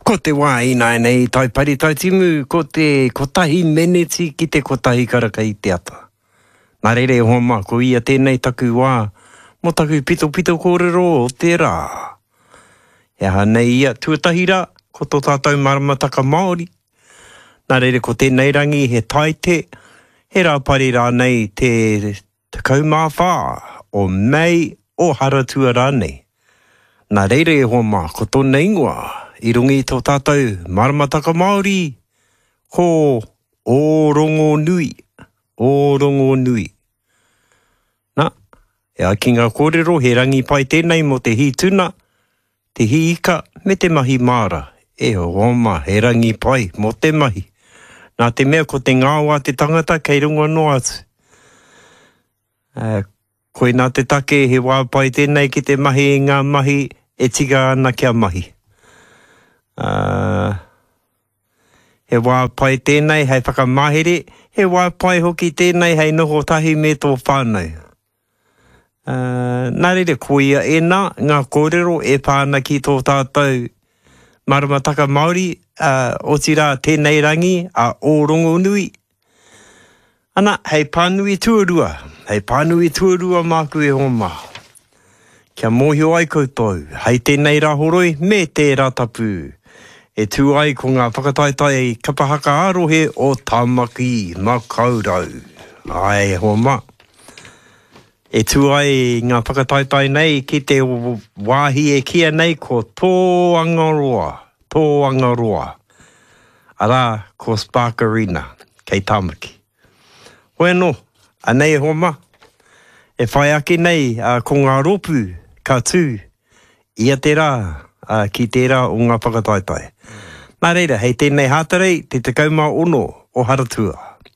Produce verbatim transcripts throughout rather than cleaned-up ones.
Ko te wā ina nei, tai pari tai timu, ko te kotahi meneti ki te kotahi karaka i te ata. Nā reire homa, ko ia tēnei taku wā, mo taku pito pito kōrero o te rā. E ha nei ia tuatahi rā, ko tō tātou maramataka Māori. Nā reire ko tēnei rangi he taite, he rā pari rā nei te te kaumawha o Mei o Haratua rā nei. Nā reire homa, ko tōna ingoa, i rungi tō tātou maramataka Māori, ko Ōrongo Nui, Ōrongo Nui. Nā, e a ki ngā kōrero, he rangi pai tēnei mo te hi tuna, te hi ika, me te mahi māra. E o oma, he rangi pai mo te mahi. Nā te mea ko te ngāua te tangata kei runga no atu. Uh, koe nā te take he wā pai tēnei ki te mahi e ngā mahi e tika ana kia mahi. Uh, he wā pai tēnei hei whakamahere, he wā pai hoki tēnei hei noho tahi me tō whānau. Uh, nā reire koia e nā, ngā kōrero e pāna ki tō tātou maramataka Māori, uh, o tira tēnei rangi a Ōrongo Nui. Ana, hei pānui tuarua, hei pānui tuarua māku e homa. Kia mōhio ai koutou, hei tēnei rā horoi me te rātapu. E tū ai ko ngā whakataitai kapahaka arohe o Tamaki Makaurau. Ai, homa. E tū ai ngā whakataitai nei ki te wāhi e kia nei ko Tō Angaroa, Tō Angaroa. Arā, ko Spark Arena, kei Tamaki. Hoi anō, anei e homa. E whai ake nei uh, ko ngā ropu, ka tū, ia te rā, uh, ki te rā o ngā whakataitai. Nā reira, hei tēnei hātarei, te te kaumā ono o Haratua.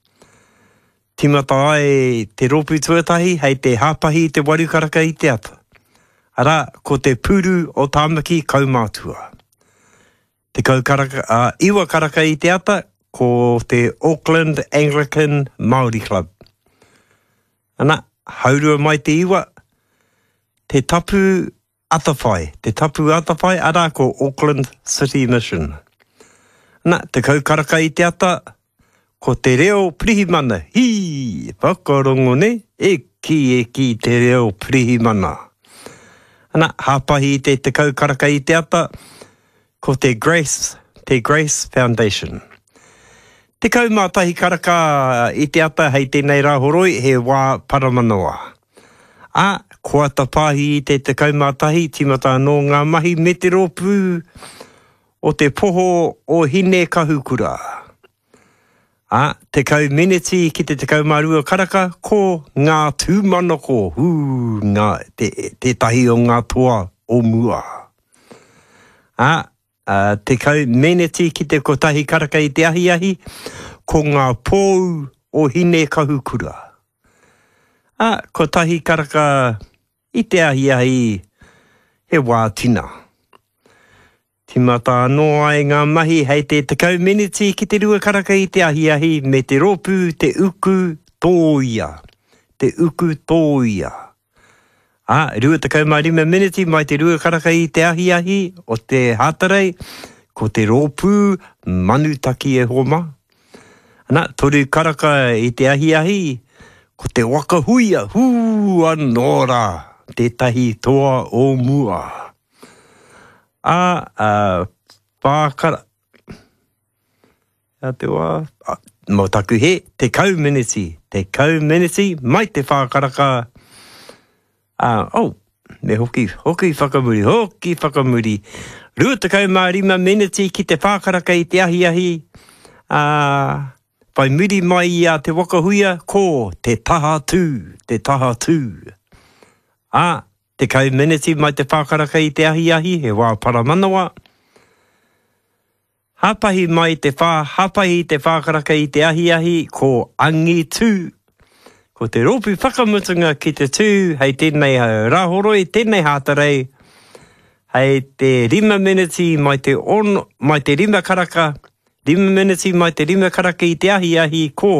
Timata ai te ropu tuatahi, hei te hāpahi te warukaraka i te ata. Arā, ko te puru o Tāmaki kaumātua. Te kaukaraka, uh, iwa karaka i te ata, ko te Auckland Anglican Māori Club. Ana, haurua mai te iwa, te tapu atawhai, te tapu atawhai, arā ko Auckland City Mission. Ana, te kaukaraka i te ata, ko te reo pirihimana. Hi, whakarongo ne, e ki e ki te reo pirihimana. Ana, hāpahi te te kaukaraka i te ata, ko te Grace, te Grace Foundation. Te kaumātahi karaka i te ata hei tēnei rā horoi he wā paramanoa. A, ko ata pāhi i te te kaumātahi timata no ngā mahi me te ropu o te poho o hine kahukura. A, te kaumeneti ki te te kaumarua karaka ko ngā tūmanoko, hū, ngā, te, te tahi o ngā toa o mua. A, Uh, te kaumeneti ki te kotahi karaka i te ahi ahi, ko ngā pōu o hine kahukura. Ah, kotahi karaka i te ahi ahi, he wā tina. Timata anō ai ngā mahi hei te te kaumeneti ki te rua karaka i te ahi ahi, me te ropu te uku tōia. Te uku tōia. Ah, rua te kaumarima miniti mai te rua karaka i te ahi ahi o te hātarei, ko te rōpū manutaki e homa. Ana, toru karaka i te ahi ahi, ko te wakahuia, hū anōra, te tahi toa o mua. Ah, uh, whākara. A te wā, ah, mo taku he, te kauminiti, te kauminiti mai te whākaraka. Ah, oh, me hoki, hoki whakamuri, hoki whakamuri. Rua te kaumārima miniti ki te whākaraka i te ahi ahi. Ah, pai muri mai a te wakahuia ko te taha tū, te taha tū. Ah, te kauminiti mai te whākaraka i te ahi ahi, he wā paramanawa. Hapahi mai te whā, hapahi te whākaraka i te ahi ahi ko angi tū. Ko te ropu whakamutunga ki te tū, hei tēnei rāhoroi, tēnei hātarei, hei te rima miniti mai te on, mai te rima karaka, rima miniti mai te rima karaka i te ahi ahi ko,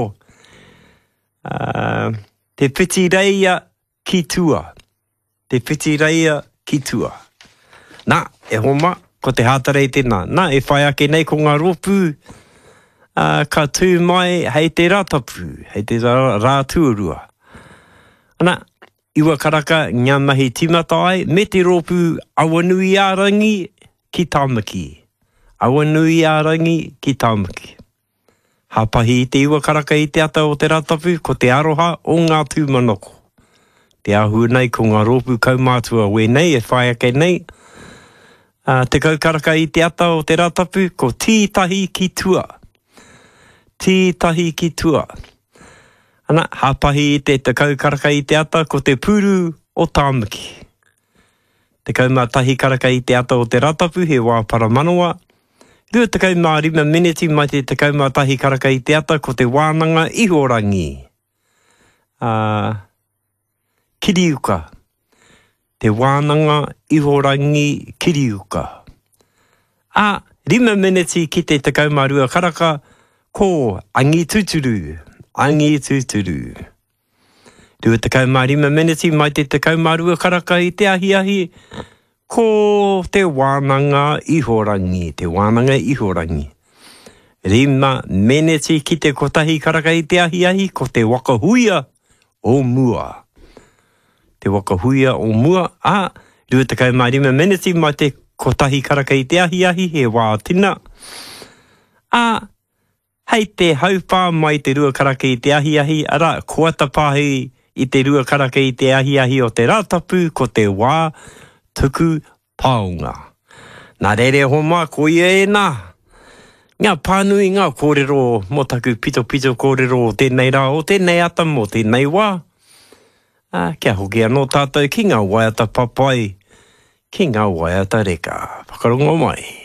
uh, te whiti reia ki tua, te whiti reia ki tua. Nā, e homa, ko te hātarei tēnā. Nā, e whai ake nei ko ngā ropu, uh, ka tū mai hei te ratapu, hei te rātuarua. Ana, iwa karaka ngā mahi timata ai, me te ropu awanui ārangi ki tāmaki. Awanui ārangi ki tāmaki. Hapahi i te iwa karaka i te ata o te ratapu, ko te aroha o ngā tūmanoko. Te ahu nei ko ngā ropu kaumātua we nei, e whai ake nei. Uh, te kaukaraka i te ata o te ratapu, ko tītahi ki tua. Tītahi ki tua. Ana, hapahi i te te kaukaraka i te ata, ko te puru o tāmaki. Te kaumātahi karaka i te ata o te ratapu, he wā paramanoa. Rua te kaumā rima miniti mai te te kaumātahi karaka i te ata, ko te wānanga ihorangi. Uh, kiriuka. Te wānanga ihorangi kiriuka. A, rima miniti ki te te kaumā rua karaka, ko angi tuturu. Angi tuturu. Rua te kaumā rima miniti mai te te kaumā rua karaka i te ahi ahi, ko te wānanga ihorangi, te wānanga ihorangi. Rima miniti ki te kotahi karaka i te ahi ahi, ko te wakahuia o mua. Te wakahuia o mua, a, rua te kaumā rima miniti mai te kotahi karaka i te ahi ahi, he wā tina. A, hei te haupā mai te rua karaka i te ahi ahi, ara, koata pāhi i te rua karaka i te ahi ahi o te ratapu, ko te wā tuku paunga. Nā rere ho mā, ko ia e nā. Ngā pānui ngā kōrero, mo taku pito pito kōrero o tēnei rā, o tēnei ata mo tēnei wā. Ah, kia hoki anō tātou ki ngā waiata papai, ki ngā waiata reka. Whakarongo mai.